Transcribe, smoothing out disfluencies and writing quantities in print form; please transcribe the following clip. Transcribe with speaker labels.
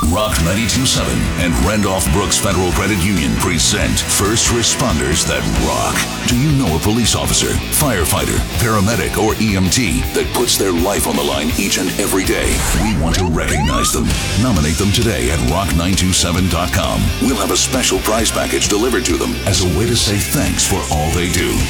Speaker 1: Rock 92.7 and Randolph Brooks Federal Credit Union present First Responders That Rock. Do you know a police officer, firefighter, paramedic, or EMT that puts their life on the line each and every day? We want to recognize them. Nominate them today at rock927.com. We'll have a special prize package delivered to them as a way to say thanks for all they do.